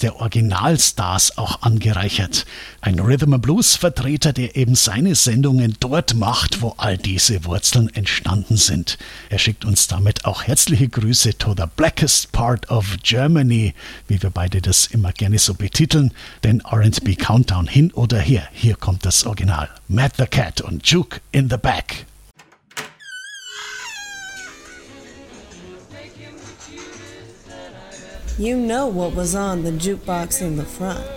der Originalstars auch angereichert. Ein Rhythm-and-Blues-Vertreter, der eben seine Sendungen dort macht, wo all diese Wurzeln entstanden sind. Er schickt uns damit auch herzliche Grüße to the blackest part of Germany, wie wir beide das immer gerne so betiteln, denn R&B Countdown hin oder her, hier kommt das Original. Matt the Cat und Juke in the Back. You know what was on the jukebox in the front.